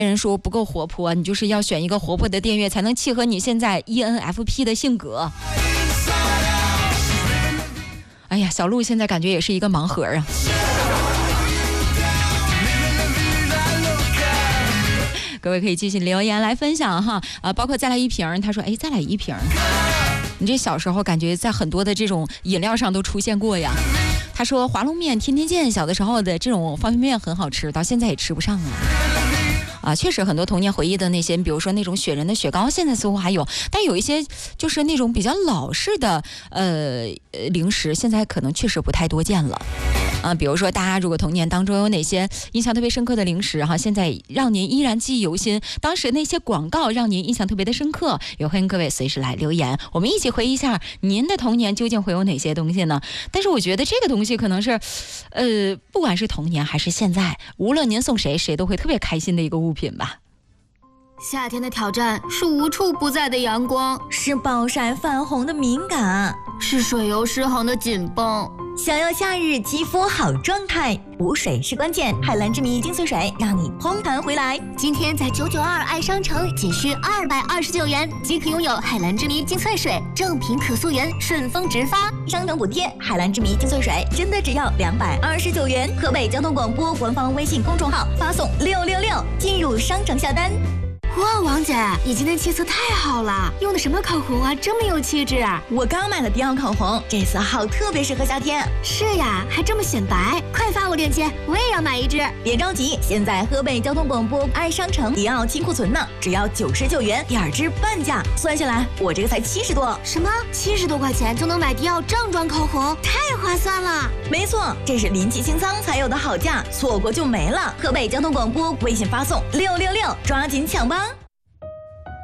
人说不够活泼，你就是要选一个活泼的电乐，才能契合你现在 ENFP 的性格。哎呀，小鹿现在感觉也是一个盲盒啊。各位可以继续留言来分享哈，包括再来一瓶，他说哎，再来一瓶。你这小时候感觉在很多的这种饮料上都出现过呀。他说华龙面天天见，小的时候的这种方便面很好吃，到现在也吃不上啊。确实很多童年回忆的那些，比如说那种雪人的雪糕，现在似乎还有，但有一些就是那种比较老式的零食，现在可能确实不太多见了。比如说大家如果童年当中有哪些印象特别深刻的零食哈，现在让您依然记忆犹新，当时那些广告让您印象特别的深刻，也欢迎各位随时来留言，我们一起回忆一下您的童年究竟会有哪些东西呢？但是我觉得这个东西可能是不管是童年还是现在，无论您送谁，谁都会特别开心的一个物品吧。 夏天的挑战是无处不在的阳光， 是暴晒泛红的敏感， 是水油失衡的紧绷。 想要夏日肌肤好状态，补水是关键。海蓝之谜精粹水让你蓬弹回来。 今天在992爱商城仅需229元即可拥有海蓝之谜精粹水，正品可溯源，顺丰直发， 商城补贴。海蓝之谜精粹水真的只要229元。河北交通广播官方微信公众号发送666进入商城下单。 哇，王姐，你今天气色太好了，用的什么口红啊，这么有气质啊？ 我刚买了迪奥口红，这色号特别适合夏天。 是呀，还这么显白，快发我链接，我也要买一支。 别着急，现在河北交通广播爱商城迪奥清库存呢，只要99元，2支半价，算下来我这个才70多。 什么？70多块钱就能买迪奥正装口红，太划算了。 没错，这是临期清仓才有的好价，错过就没了。河北交通广播微信发送666，抓紧抢吧。